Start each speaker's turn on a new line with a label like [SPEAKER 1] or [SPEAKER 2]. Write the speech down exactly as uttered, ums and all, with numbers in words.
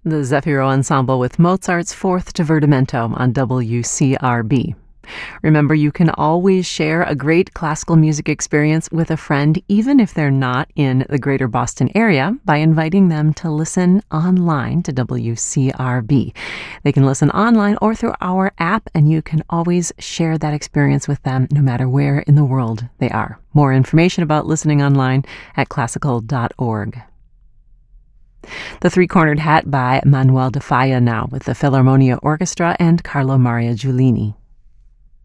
[SPEAKER 1] The Zefiro Ensemble with Mozart's Fourth Divertimento on W C R B. Remember, you can always share a great classical music experience with a friend, even if they're not in the greater Boston area, by inviting them to listen online to W C R B. They can listen online or through our app, and you can always share that experience with them no matter where in the world they are. More information about listening online at classical dot org. The Three-Cornered Hat by Manuel de Falla now with the Philharmonia Orchestra and Carlo Maria Giulini.